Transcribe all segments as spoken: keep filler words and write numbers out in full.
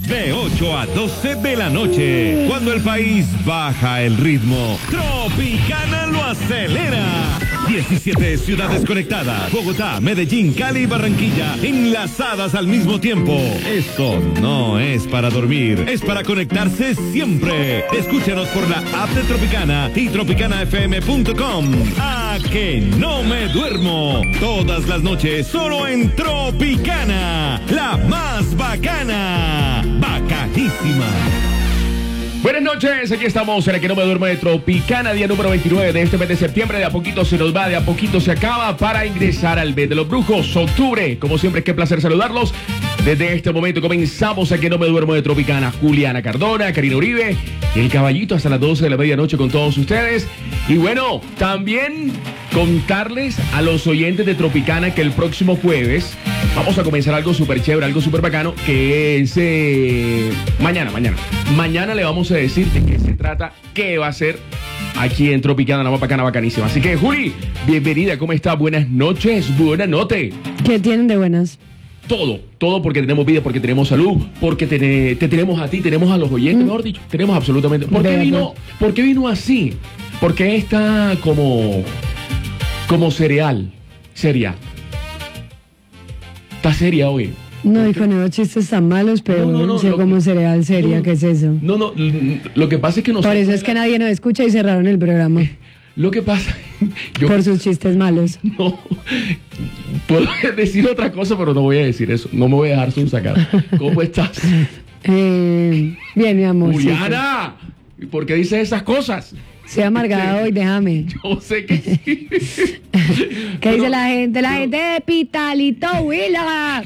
De ocho a doce de la noche, cuando el país baja el ritmo, Tropicana lo acelera. diecisiete ciudades conectadas, Bogotá, Medellín, Cali y Barranquilla, enlazadas al mismo tiempo. Esto no es para dormir, es para conectarse siempre. Escúchanos por la app de Tropicana y tropicana f m punto com. ¡A que no me duermo! Todas las noches, solo en Tropicana, la más bacana. Bacanísima. Buenas noches, aquí estamos en el que no me duermo de Tropicana, día número veintinueve de este mes de septiembre. De a poquito se nos va, de a poquito se acaba para ingresar al mes de los brujos, octubre. Como siempre, qué placer saludarlos. Desde este momento comenzamos a que no me duermo de Tropicana. Juliana Cardona, Karina Uribe, el caballito hasta las doce de la medianoche con todos ustedes. Y bueno, también contarles a los oyentes de Tropicana que el próximo jueves vamos a comenzar algo súper chévere, algo súper bacano, que es eh, mañana, mañana. Mañana le vamos a decir de qué se trata, qué va a ser aquí en Tropicana, la más bacana, bacanísima. Así que, Juli, bienvenida, ¿cómo está? Buenas noches, buena noche. ¿Qué tienen de buenas? Todo, todo porque tenemos vida, porque tenemos salud, porque te, te tenemos a ti, tenemos a los oyentes, mm. mejor dicho, tenemos absolutamente. ¿Por qué vino, ¿por qué vino así? Porque está como, como cereal, seria. Está seria hoy. No, hijo, no, chistes tan malos, pero no, no, no, sé cómo cereal seria, no, ¿qué es eso? No, no, lo que pasa es que nosotros... Por eso es que nadie nos escucha y cerraron el programa. Lo que pasa... Yo, por sus chistes malos. No, puedo decir otra cosa, pero no voy a decir eso. No me voy a dejar sacar. ¿Cómo estás? Eh, bien, mi amor. Juliana, ¿por qué dices esas cosas? Soy amargada hoy, déjame. Yo sé que sí. ¿Qué pero, dice la gente? La pero, gente de Pitalito, Huila.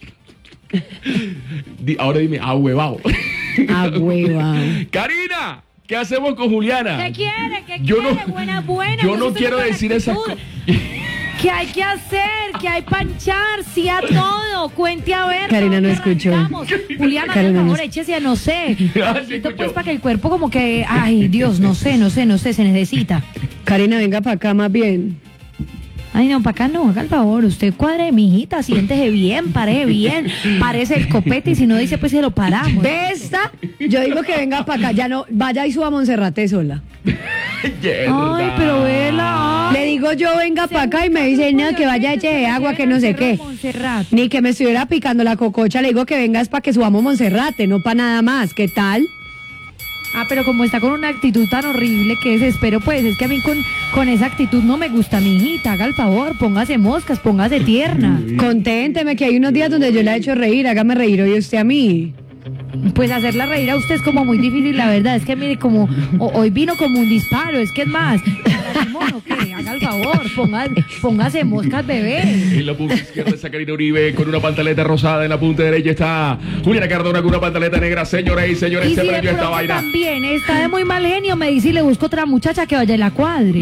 Ahora dime, ahuevao. Ahuevao. Karina, ¿qué hacemos con Juliana? ¿Qué quiere? ¿Qué yo quiere? No, buena, buena. Yo no quiero decir esas cosas. ¿Qué hay que hacer? ¿Qué hay panchar? Sí a todo. Cuente a ver. Karina no escuchó. Juliana, por favor, échese a no sé. Necesito pues para que el cuerpo como que, ay, Dios, no sé, no sé, no sé, se necesita. Karina, venga para acá más bien. Ay, no, para acá no, haga el favor. Usted cuadre, mijita, siéntese bien, pare bien, parece el copete y si no dice, pues se lo paramos. ¿De esta? Yo digo que venga para acá, ya no, vaya y suba a Monserrate sola. Ay, pero vela. Le digo yo, venga para acá y me dice, no, que vaya eche de agua, que no sé qué. Ni que me estuviera picando la cococha, le digo que vengas para que subamos Monserrate, no para nada más. ¿Qué tal? Ah, pero como está con una actitud tan horrible que desespero, pues es que a mí con, con esa actitud no me gusta, mi hijita. Haga el favor, póngase moscas, póngase tierna. Conténteme que hay unos días donde yo la he hecho reír, hágame reír hoy usted a mí. Pues hacerla reír a usted es como muy difícil, la verdad. Es que mire, como o, hoy vino como un disparo, es que es más. Mono, ¿qué? Haga el favor, póngase, póngase moscas, bebé. En la punta izquierda está Karina Uribe con una pantaleta rosada, en la punta derecha está Juliana Cardona con una pantaleta negra. Señoras y señores, y se si perdió esta vaina. También está de muy mal genio, me dice y le busco otra muchacha que vaya en la cuadre.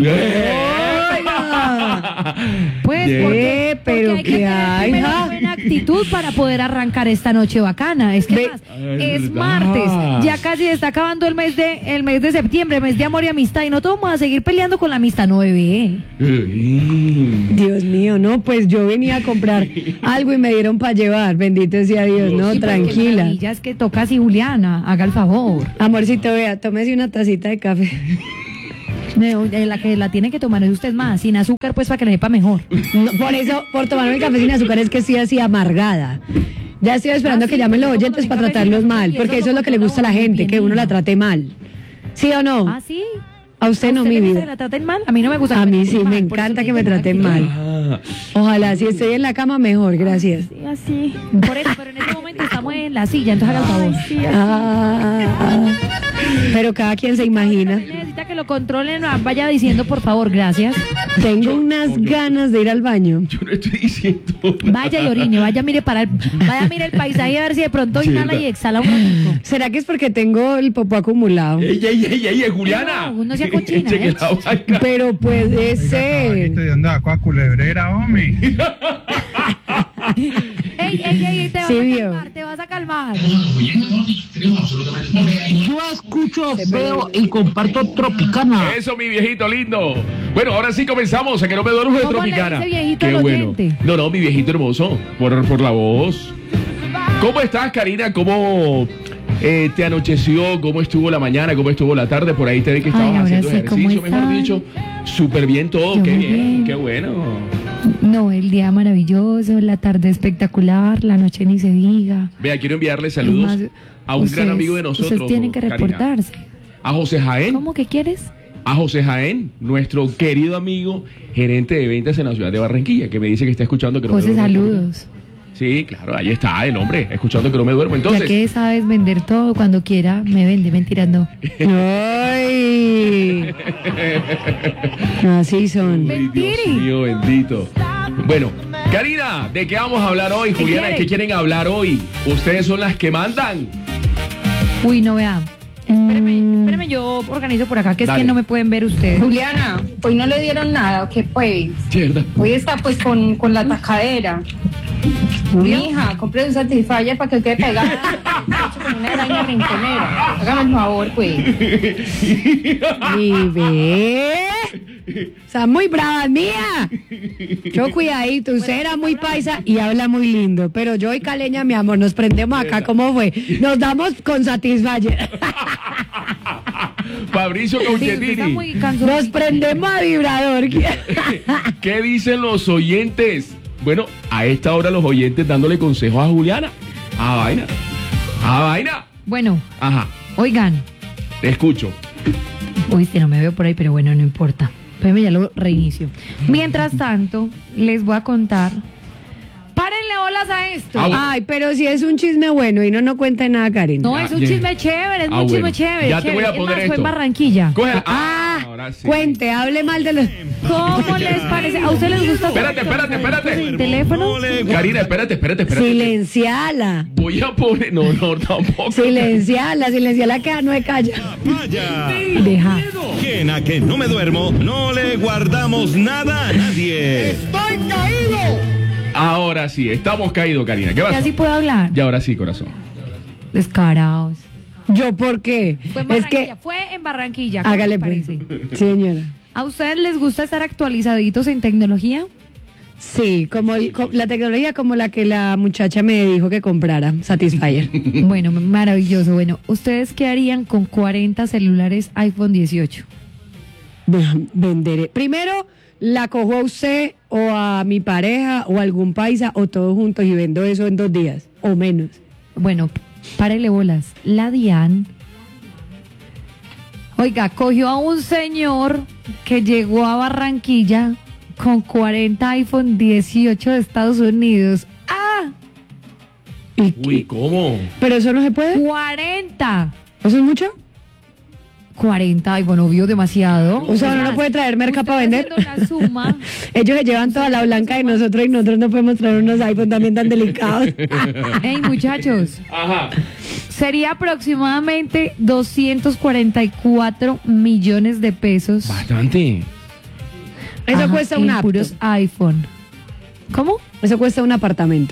Pues yeah, porque, pero porque hay que tener primero buena actitud para poder arrancar esta noche bacana. Es que Ve, más, es martes, ya casi está acabando el mes de el mes de septiembre, mes de amor y amistad, y no todos vamos a seguir peleando con la amistad, no, bebé. Dios mío, no, pues yo venía a comprar algo y me dieron para llevar, bendito sea Dios, no, sí, tranquila. Ya es que toca así, Juliana, haga el favor. Amorcito, vea, tómese una tacita de café. No, la que la tiene que tomar es usted más, sin azúcar, pues para que le sepa mejor. No, por eso, por tomarme el café sin azúcar es que estoy así amargada. Ya estoy esperando ah, sí, que llamen los oyentes para tratarlos mal, porque eso es lo que le gusta a la gente, que uno la trate mal. ¿Sí o no? Ah, sí. A usted, ¿A usted no, mi vida. ¿Que la traten mal? A mí no me gusta. A mí sí, me encanta que me traten mal. Ah. Ojalá, si estoy en la cama, mejor, gracias. Sí, así. Por eso, pero en este momento estamos en la silla, entonces haga el favor. Sí, ah, ah. Pero cada quien se imagina. Necesita que lo controlen, vaya diciendo, por favor, gracias. Tengo yo, unas no, ganas de ir al baño. Yo no estoy diciendo nada. Vaya y orine, vaya, mire para el, vaya, mire el paisaje a ver si de pronto inhala y exhala un ratito. ¿Será que es porque tengo el popó acumulado? ¡Ey, ey, ey, ey, Juliana! No, no sea cochina, ¿eh? Pero puede Oiga, ser. Estoy andando acá a culebrera, hombre. ¡Ey, ey, ey! Te vas sí, a vio. calmar, te vas a calmar. Yo escucho, veo y comparto Tropicana. Eso, mi viejito lindo. Bueno, ahora sí comenzamos, a que no me duermo de Tropicana. Le dice viejito Qué al bueno. oyente? No, no, mi viejito hermoso, por, por la voz. ¿Cómo estás, Karina? ¿Cómo, eh, te anocheció, cómo estuvo la mañana, cómo estuvo la tarde, por ahí te vi que estabas Ay, ahora haciendo sí, ¿cómo ejercicio, mejor están? dicho, súper bien todo, Yo qué muy bien, bien. qué bueno. No, el día maravilloso, la tarde espectacular, la noche ni se diga. Vea, quiero enviarle saludos Es más, a un gran ustedes- amigo de nosotros, Ustedes tienen que Karina. reportarse. A José Jaén, ¿Cómo que quieres? a José Jaén, nuestro querido amigo, gerente de ventas en la ciudad de Barranquilla, que me dice que está escuchando que no me José, duermo. saludos. Sí, claro, ahí está el hombre, escuchando que no me duermo. Ya Entonces, que sabes vender todo, cuando quiera me vende, mentiras no. ¡Ay! Así son. Ay, Dios mío, bendito. Bueno, Karina, ¿de qué vamos a hablar hoy? Juliana, ¿de quieren? qué quieren hablar hoy? Ustedes son las que mandan. Uy, no vea. Espéreme, espéreme, yo organizo por acá, que es Dale. que no me pueden ver ustedes. Juliana, hoy no le dieron nada, ¿o qué pues? Sí, ¿verdad? Hoy está pues con, con la tacadera. Mija, compre un Satisfyer para que quede pegada con una araña rinconera. Hágame el favor, pues. Y ve. Está muy brava, mía. Yo cuidadito, usted era muy paisa y habla muy lindo. Pero yo y Caleña, mi amor, nos prendemos acá, ¿cómo fue? Nos damos con Satisfyer. Fabricio Sí, usted está Cauchetini, muy cansón. Nos prendemos a vibrador. ¿qué dicen los oyentes? Bueno, a esta hora los oyentes dándole consejos a Juliana. A vaina. A vaina. Bueno, Ajá, oigan. te escucho. Uy, si no me veo por ahí, pero bueno, no importa. Espérame, ya lo reinicio. Mientras tanto, les voy a contar. Párenle bolas a esto. Ah, bueno. Ay, pero si es un chisme bueno y no no cuenta nada, Karen. No, Ah, es un bien. chisme chévere, es Ah, un chisme bueno. chévere. Ya te voy a chévere. Es poner más, fue esto. en Barranquilla. Coge. Ah, Ah, ahora sí. cuente, hable mal de los... ¿Cómo les parece? ¿A ustedes les gusta? Espérate, espérate, espérate. ¿El teléfono? No le Karina, espérate, espérate, espérate. Silenciala. Voy a poner. No, no, tampoco. Silenciala, silenciala que no me calla. vaya. Deja. Que en a que no me duermo, no le guardamos nada a nadie. Ahora sí, estamos caídos, Karina. ¿Qué ¿Ya pasa? sí puedo hablar? Y ahora sí, corazón. Descarados. ¿Yo por qué? Fue en Es Barranquilla, que... fue en Barranquilla. ¿Cómo Hágale les pues. parece? Señora. ¿A ustedes les gusta estar actualizaditos en tecnología? Sí, como el- co- la tecnología como la que la muchacha me dijo que comprara, Satisfyer. Bueno, maravilloso. Bueno, ¿ustedes qué harían con cuarenta celulares iPhone dieciocho? Venderé. Primero, la cojo a usted o a mi pareja o a algún paisa o todos juntos y vendo eso en dos días o menos. Bueno, párele bolas. La DIAN, oiga, cogió a un señor que llegó a Barranquilla con cuarenta iPhone dieciocho de Estados Unidos. ¡Ah! ¿Y Uy, qué? ¿cómo? ¿Pero eso no se puede? ¡cuarenta! ¿Eso es mucho? cuarenta iPhone, obvio, demasiado. O sea, ¿no lo puede traer merca Usted para vender? haciendo la suma. Ellos se llevan toda la blanca de nosotros y nosotros no podemos traer unos iPhone también tan delicados. Ey, muchachos, Ajá. sería aproximadamente doscientos cuarenta y cuatro millones de pesos. Bastante. Eso Ajá, cuesta en un auto. puros iPhone. ¿Cómo? Eso cuesta un apartamento.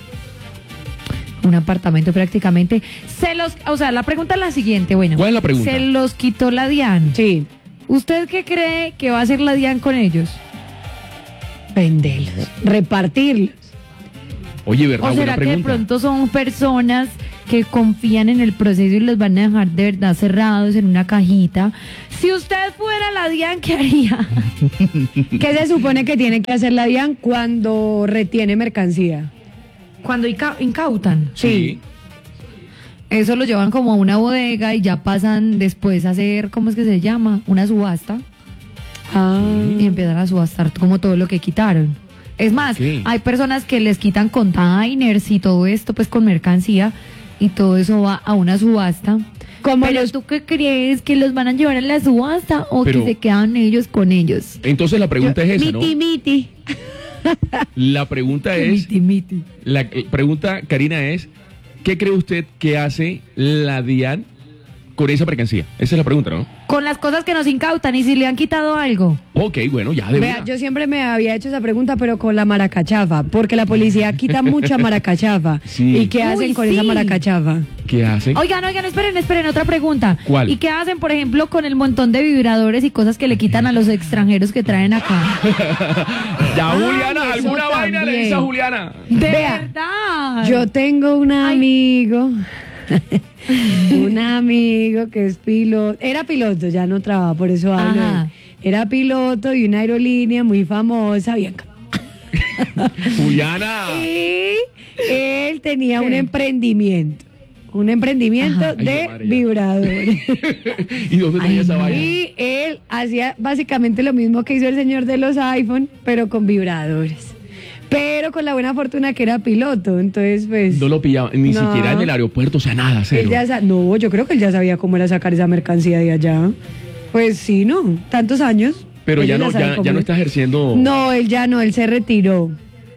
Un apartamento prácticamente. Se los, o sea, la pregunta es la siguiente, bueno. ¿Cuál es la pregunta? Se los quitó la DIAN. Sí. ¿Usted qué cree que va a hacer la DIAN con ellos? Venderlos. Repartirlos. Oye, ¿verdad? ¿O Buena será que de pregunta. pronto son personas que confían en el proceso y los van a dejar de verdad cerrados en una cajita? Si usted fuera la DIAN, ¿qué haría? ¿Qué se supone que tiene que hacer la DIAN cuando retiene mercancía? Cuando inca- incautan. Sí. Eso lo llevan como a una bodega y ya pasan después a hacer, ¿cómo es que se llama? Una subasta. Ah. Y empiezan a subastar como todo lo que quitaron. Es más, Sí. hay personas que les quitan containers y todo esto pues con mercancía y todo eso va a una subasta. Como Pero los- tú qué crees, que los van a llevar a la subasta o Pero- que se quedan ellos con ellos. Entonces la pregunta es esa, ¿no? Miti, miti. La pregunta es, Miti, miti. la eh, pregunta, Karina, es, ¿qué cree usted que hace la DIAN con esa mercancía? Esa es la pregunta, ¿no? Con las cosas que nos incautan y si le han quitado algo. Ok, bueno, ya de Vea, yo siempre me había hecho esa pregunta, pero con la maracachafa, porque la policía quita mucha maracachafa. Sí. ¿Y qué hacen Uy, con sí. esa maracachafa? ¿Qué hacen? Oigan, oigan, esperen, esperen, otra pregunta. ¿Cuál? ¿Y qué hacen, por ejemplo, con el montón de vibradores y cosas que le quitan a los extranjeros que traen acá? Ya, Ay, Juliana, eso alguna vaina le también. dice a Juliana. De Vea, verdad. Yo tengo un Ay. amigo Un amigo que es piloto, era piloto, ya no trabaja, por eso hablo. Ajá. Era piloto de una aerolínea muy famosa, bien. Juliana. Y él tenía un emprendimiento, un emprendimiento Ajá. de Ay, madre, ya. vibradores. ¿Y dónde tenía esa vaina? Y él hacía básicamente lo mismo que hizo el señor de los iPhone, pero con vibradores. Pero con la buena fortuna que era piloto, entonces pues... No lo pillaba, ni No. siquiera en el aeropuerto, o sea, nada, Él cero. ya sa- no, yo creo que él ya sabía cómo era sacar esa mercancía de allá. Pues sí, ¿no? Tantos años. Pero ya Ellos no, saben ya, cómo ya no es. está ejerciendo. No, él ya no, él se retiró.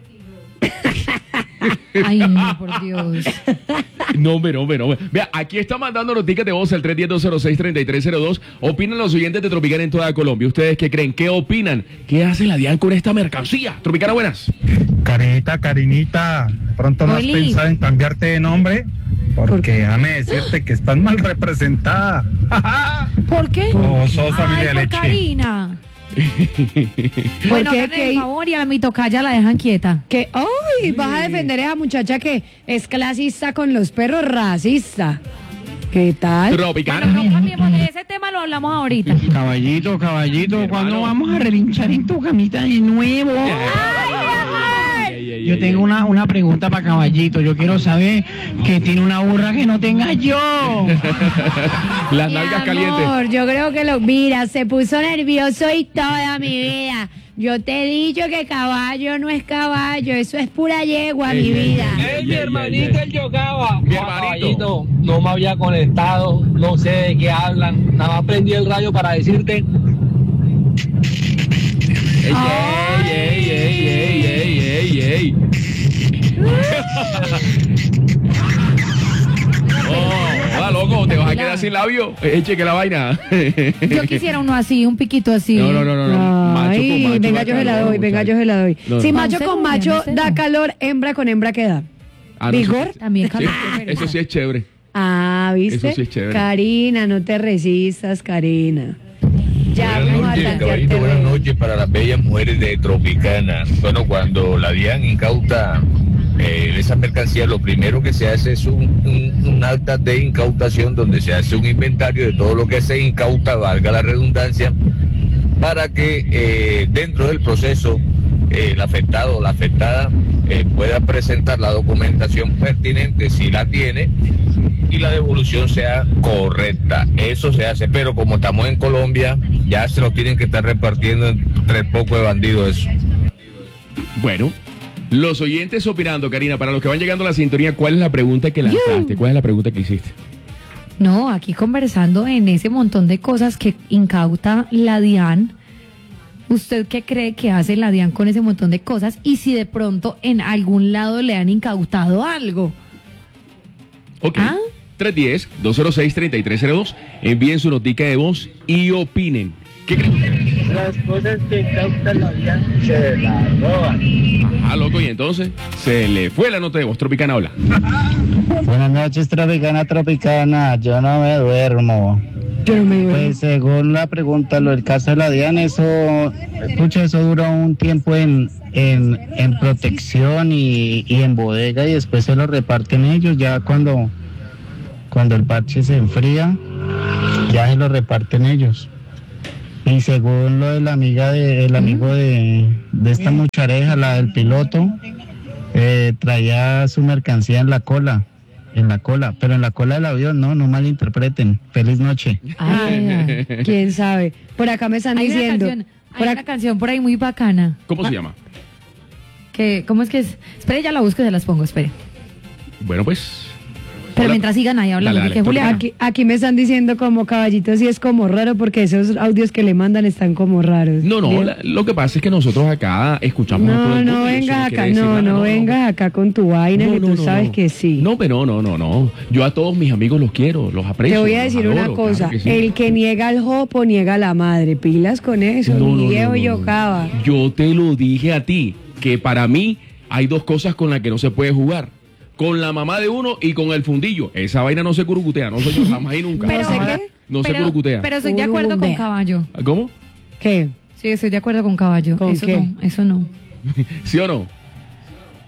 Ay, no, por Dios. No, hombre, no, hombre, no, hombre. Vea, aquí está mandando noticias de voz al tres uno cero, dos cero seis, tres tres cero dos. Opinan los oyentes de Tropicana en toda Colombia. ¿Ustedes qué creen? ¿Qué opinan? ¿Qué hace la DIAN con esta mercancía? Tropicana, buenas. Carinita, Carinita, ¿de pronto no has Oli. pensado en cambiarte de nombre? Porque déjame decirte que estás mal representada. ¿Por qué? No, sos familia Ay, por leche. Karina. ¿Por Bueno, qué? háganle ¿Qué? el favor y a mi tocaya la dejan quieta. Que, ¡ay! Vas a defender a esa muchacha que es clasista con los perros, racista. ¿Qué tal? Bueno, Tropicana. no cambiemos de ese tema, lo hablamos ahorita. Caballito, caballito, ¿cuándo hermano. vamos a relinchar en tu camita de nuevo? Ey, ey, Yo ey, tengo ey. una, una pregunta para Caballito. Yo quiero saber que tiene una burra que no tenga yo. Las Mi nalgas calientes. amor, yo creo que lo... Mira, se puso nervioso y toda mi vida. Yo te he dicho que caballo no es caballo, eso es pura yegua, mi vida. Ey, mi hermanito, el Yogaba. Mi hermanito. No me había conectado, no sé de qué hablan. Nada más prendí el radio para decirte. Ey, ey, ey, ey, ey, ey, ey, ey. Oh, va loco, te vas a quedar sin labio. Eche que la vaina. Yo quisiera uno así, un piquito así. No, no, no, no, no. Macho Ay, con macho venga, da yo se la calor, doy, venga, muchacho. yo se la doy. No, Si no. macho No, con cero, macho no, cero. da calor, hembra con hembra, ¿qué da? Ah, no, ¿Vigor? sí. También, Sí, Carlos. eso sí es chévere. Ah, ¿viste? Eso sí es chévere. Karina, no te resistas, Karina. Ya vamos a tantear caballito, buenas terreno. noches para las bellas mujeres de Tropicana. Bueno, cuando la DIAN incauta eh, esa mercancía, lo primero que se hace es un, un, un acta de incautación donde se hace un inventario de todo lo que se incauta, valga la redundancia, para que eh, dentro del proceso eh, el afectado o la afectada eh, pueda presentar la documentación pertinente si la tiene y la devolución sea correcta. Eso se hace, pero como estamos en Colombia, ya se lo tienen que estar repartiendo entre poco de bandidos eso. Bueno, los oyentes opinando, Karina, para los que van llegando a la sintonía, ¿cuál es la pregunta que lanzaste? ¿Cuál es la pregunta que hiciste? No, aquí conversando en ese montón de cosas que incauta la DIAN. ¿Usted qué cree que hace la DIAN con ese montón de cosas? Y si de pronto en algún lado le han incautado algo. Ok. ¿Ah? tres uno cero, dos cero seis, tres tres cero dos. Envíen su notica de voz y opinen. ¿Qué creen? Las cosas que incautan la DIAN se las roban. Ajá, loco, y entonces se le fue la nota de voz. Tropicana, hola. Buenas noches, Tropicana, Tropicana. Yo no me duermo. Yo no me duermo. Pues según la pregunta, lo del caso de la DIAN, eso, escucha, eso dura un tiempo en, en, en protección y, y en bodega y después se lo reparten ellos. Ya cuando, cuando el parche se enfría, ya se lo reparten ellos. Y según lo de la amiga de, el amigo de, de esta muchareja, la del piloto, eh, traía su mercancía en la cola. En la cola, pero en la cola del avión, no, no malinterpreten. Feliz noche. Ah, quién sabe. Por acá me están Hay una diciendo. canción, hay por una ac- canción por ahí muy bacana. ¿Cómo Ah. se llama? Que, ¿cómo es que es? Espere, ya la busco y se las pongo, espere. Bueno, pues. Pero Hola. mientras sigan ahí hablando, Dale, porque dale, Julián. Aquí, aquí me están diciendo como caballito, sí es como raro porque esos audios que le mandan están como raros. No, no, Bien. la- lo que pasa es que nosotros acá escuchamos a todo No, el mundo. no y eso vengas quiere acá, decir no, nada, no vengas acá con tu vaina No, que no, tú no, sabes no. que sí. No, pero no, no, no. Yo a todos mis amigos los quiero, los aprecio. Te voy a los decir una adoro, cosa, claro que sí. el que niega al jopo niega a la madre, pilas con eso, No, mi no, viejo no, no, no. Yocaba. Yo te lo dije a ti, que para mí hay dos cosas con las que no se puede jugar. Con la mamá de uno y con el fundillo. Esa vaina no se curucutea, no se yo jamás y nunca. Pero- No sé qué. No se pero, curucutea. pero estoy de acuerdo con Curucutea. Caballo. ¿Cómo? ¿Qué? Sí, estoy de acuerdo con Caballo. ¿Con eso qué? no, eso no. ¿Sí o no?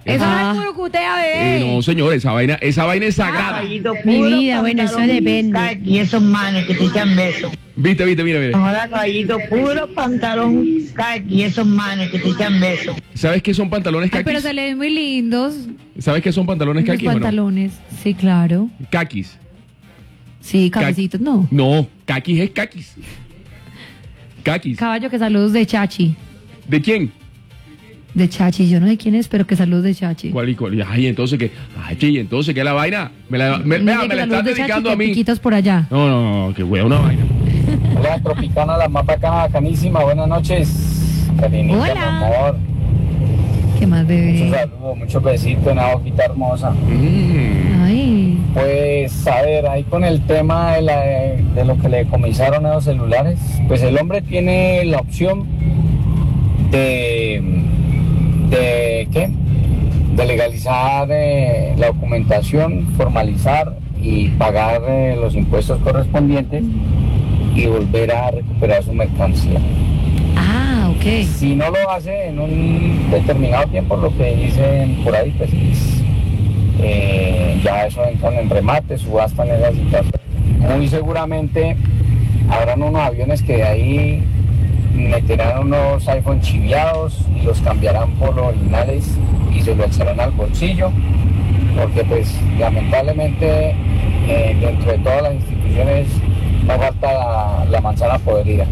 Eso Ah. no es curucutea, bebé. Eh, no, señor, esa vaina, esa vaina es sagrada. Mi vida, bueno, eso depende. Y esos manes que te echan besos. Viste, viste, mira, mira. Ahora caballito, puro pantalón y esos manes que te echan besos. ¿Sabes qué son pantalones Ay, pero caquis? se le ven muy lindos. ¿Sabes qué son pantalones Los caquis o no? pantalones. Sí, claro. Caquis. Sí, cabecitos, no. No, caquis es caquis. Caquis. Caballo, que saludos de Chachi. ¿De quién? De Chachi, yo no sé quién es, pero que saludos de Chachi. ¿Cuál y cuál? Ay, entonces qué. Ay, chi, entonces qué la vaina. Me la, me, Dice vea, que me la saludos estás de Chachi, dedicando que a mí. piquitos por allá. No, no, no, qué hueá una vaina. Hola, Tropicana, la más bacana, bacanísima. Buenas noches. Carinita, Hola. mi amor. ¿Qué más, Muchos bebé? saludos, muchos besitos, una boquita hermosa. Mm. Ay. Pues, a ver, ahí con el tema de, la, de lo que le decomisaron a los celulares, pues el hombre tiene la opción de, de ¿qué? De legalizar eh, la documentación, formalizar y pagar eh, los impuestos correspondientes y volver a recuperar su mercancía. Ah, ok. Si no lo hace en un determinado tiempo, lo que dicen por ahí, pues eh, ya eso entran en remate, subastan esas situaciones. Muy seguramente habrán unos aviones que de ahí meterán unos iPhone chiviados y los cambiarán por los originales y se lo echarán al bolsillo, porque pues lamentablemente eh, dentro de todas las instituciones no falta la, la manzana podrida.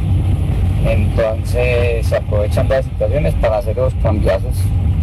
Entonces se aprovechan de las situaciones para hacer los cambiazos.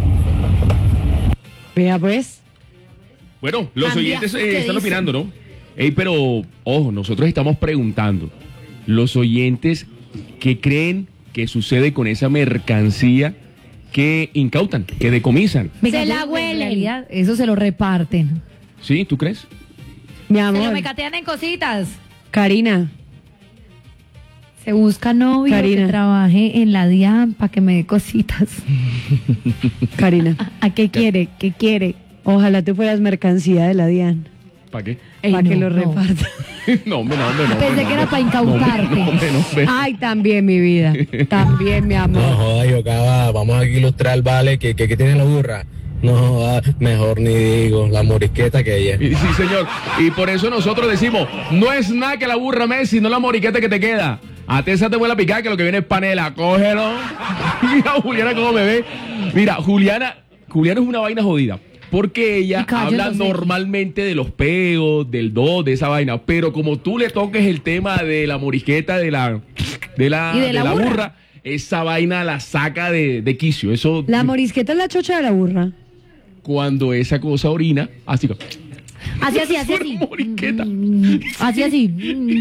Vea pues. Bueno, los Cambia, oyentes eh, ¿qué están dicen? opinando, ¿no? Ey, pero, ojo, nosotros estamos preguntando. Los oyentes, ¿qué creen que sucede con esa mercancía que incautan, que decomisan? Venga, Se la en huelen. realidad, eso se lo reparten. ¿Sí? ¿Tú crees? Mi Se lo amor, mecatean en cositas. Karina, Se busca novio Karina. que trabaje en la DIAN para que me dé cositas. Karina, ¿A qué quiere? ¿Qué quiere? ojalá tú fueras mercancía de la DIAN, ¿Para qué? Ey, para que no, lo no. reparta. No, hombre, no, hombre, no. Pensé hombre, que no, era hombre. para incautarte. No, hombre, no, hombre. Ay, también mi vida, también mi No amor. joda, yo acaba, vamos a ilustrar, vale, que, que, que tiene la burra. No joda, mejor ni digo, la morisqueta que ella. Y- Sí, señor. Y por eso nosotros decimos, no es nada que la burra Messi, no la moriqueta que te queda. A Tessa te vuelve a picar, que lo que viene es panela. Cógelo. Mira, Juliana, cómo me ve. Mira, Juliana, Juliana es una vaina jodida. Porque ella Y caballo, habla no sé. normalmente de los peos, del do, de esa vaina. Pero como tú le toques el tema de la morisqueta, de la, de la, Y de la burra. esa vaina la saca de, de quicio. Eso, La morisqueta es la chocha de la burra. cuando esa cosa orina, así que... Así, así, así, Eso así. es morisqueta. Así, así.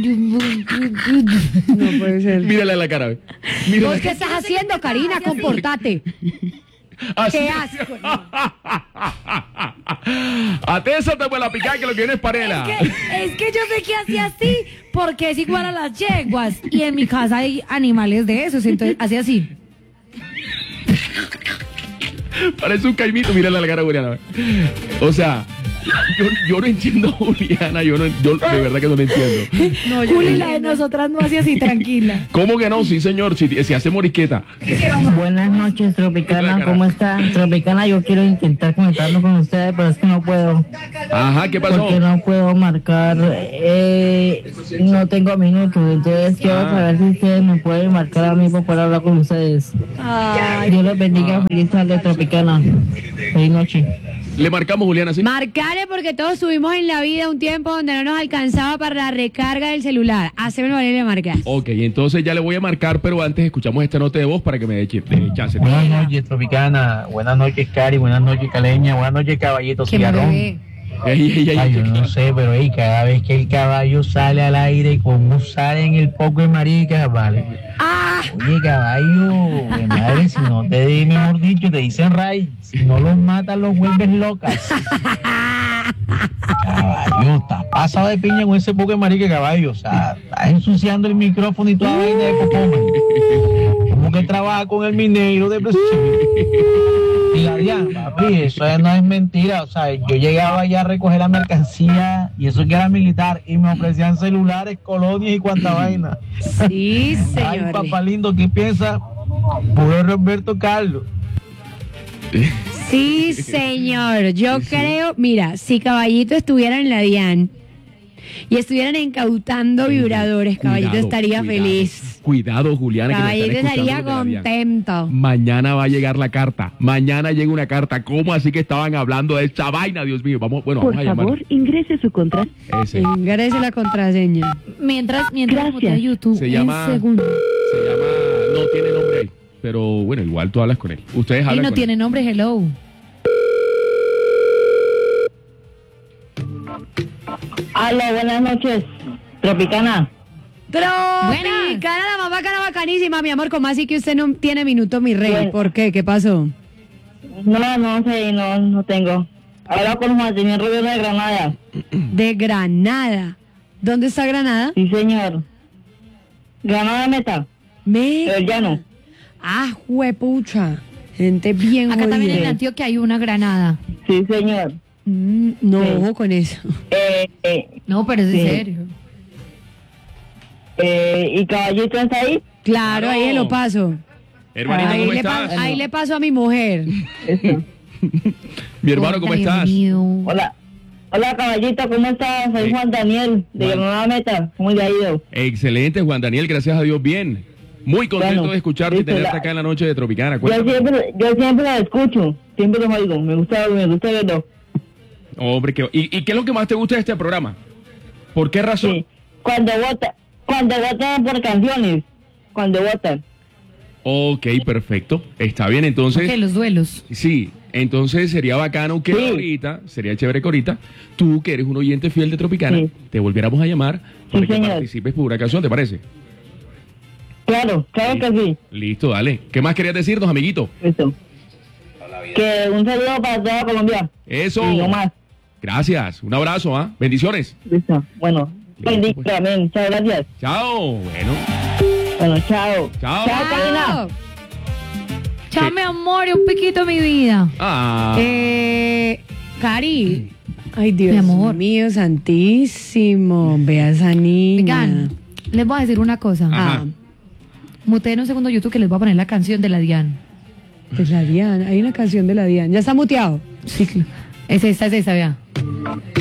No puede ser. Mírale la cara, ve. Mírale. ¿Vos qué estás haciendo, Karina? Comportate. Así. Qué asco. A Tessa te vuelve a picar, que lo que viene es panela. Es que, es que yo sé que hacía así porque es igual a las yeguas y en mi casa hay animales de esos, entonces hace así. Parece un caimito, mírale la cara a Juliana. ve. O sea, yo, yo no entiendo a Juliana, yo, no, yo de verdad que no lo entiendo. No, yo Juli, no la de entiendo. nosotras no hace así, tranquila. ¿Cómo que no? Sí, señor, si, si hace morisqueta. Buenas noches, Tropicana, Hola, ¿cómo están? Tropicana, yo quiero intentar conectarme con ustedes, pero es que no puedo. Ajá, ¿qué pasó? Porque no puedo marcar, eh, no tengo minutos, entonces quiero Ah. saber si ustedes me pueden marcar a mí para poder hablar con ustedes. Dios los bendiga, feliz tarde, Tropicana. Feliz noche. Le marcamos, Juliana, ¿sí? Marcale porque todos estuvimos en la vida un tiempo donde no nos alcanzaba para la recarga del celular. Haceme valer de marcar. Ok, entonces ya le voy a marcar, pero antes escuchamos esta nota de voz para que me dé ch- de chance. Buenas noches, Tropicana. Buenas noches, Cari. Buenas noches, Caleña. Buenas noches, Caballito ¿Qué más, Cigarrón. bebé? Ey, ey, ey, Ay, yo ey, no sé, pero ey, cada vez que el caballo sale al aire, como sale en el poco de maricas, vale. ¡Ah! Oye, caballo, de madre, si no te di, mejor dicho, te dicen ray. Si no los matas, los vuelves locas. Caballo, estás pasado de piña con ese poco de marica, caballo. O sea, estás ensuciando el micrófono y toda vaina de popoma. Como que trabaja con el minero de presión. Y la Diana, papi, eso no es mentira. O sea, yo llegaba allá a recoger la mercancía y eso que era militar y me ofrecían celulares, colonias y cuanta vaina. Sí, Ay, señor. papá lindo, ¿qué piensa? Puro Roberto Carlos. Sí, señor. Yo creo, mira, si Caballito estuviera en la DIAN y estuvieran incautando vibradores, Caballito Cuidado, estaría cuidado. feliz. Cuidado, Juliana, que nos Caballito están escuchando estaría desde la DIAN. contento. Mañana va a llegar la carta. Mañana llega una carta. ¿Cómo así que estaban hablando de esta vaina, Dios mío? Vamos, bueno, Por vamos a llamar. favor, ingrese su contraseña. Ese. Ingrese la contraseña. Mientras, mientras Gracias. mutea YouTube, Se un llama- segundo. Se llama, no tiene nombre ahí. Pero bueno, igual tú hablas con él. Ustedes Y hablan no con tiene él. nombre, hello. Aló, buenas noches, Tropicana. Tropicana, la más bacana, bacanísima, mi amor. ¿Cómo así que usted no tiene minuto, mi rey? Bueno. ¿Por qué? ¿Qué pasó? No, no sé, no, no tengo. Habla con Juan Señor Rubio de Granada. De Granada. ¿Dónde está Granada? Sí, señor. Granada Meta. Me... El llano. Ah, juepucha. Gente bien Acá también en jodida. Antioquia hay una granada. Sí, señor. Mm, no, Sí. ojo con eso. Eh, eh, No, pero es Sí. en serio. eh, ¿Y Caballito está ahí? Claro, ahí se lo paso. Hermanito, Ahí ¿cómo le, estás? pa- ahí le paso a mi mujer. Eso. Mi hermano, ¿cómo Hola, estás? bienvenido. Hola. Hola, Caballito, ¿cómo estás? Soy Sí. Juan Daniel, de Juan. Granada Meta. ¿Cómo le ha ido? Excelente, Juan Daniel, gracias a Dios, bien. Muy contento Bueno, de escucharte y listo, tenerte la- acá en la noche de Tropicana. Yo Cuéntame. siempre, yo siempre la escucho, siempre los oigo. Me gusta, me gusta verlo. Hombre, ¿qué- y, ¿y qué es lo que más te gusta de este programa? ¿Por qué razón? Sí. Cuando vota, cuando votan por canciones, cuando votan. Ok, perfecto. Está bien, entonces. Ok, los duelos. Sí, entonces sería bacano que Sí. ahorita, sería chévere que ahorita, tú que eres un oyente fiel de Tropicana, Sí. te volviéramos a llamar para Sí, que señor. participes por una canción, ¿te parece? Claro, claro que sí. Listo, dale. ¿Qué más querías decirnos, amiguito? Listo. Que un saludo para toda Colombia. Eso. Y no más. Gracias. Un abrazo, ¿ah? Bendiciones. Listo. Bueno, Listo, bendiga pues. también. Muchas gracias. Chao. Bueno. Bueno, chao. Chao. Chao, Karina. Chao. Chao, mi amor, y un piquito mi vida. Ah. Eh, Cari. Ay, Dios Mi amor. mío, santísimo. Vea esa niña. Oigan, les voy a decir una cosa. Ajá. Ah, Muteen un segundo YouTube que les voy a poner la canción de la Dian. pues la Diana. Hay una canción de la Diana. ¿Ya está muteado? Sí, claro. Es esta, es esta, vea.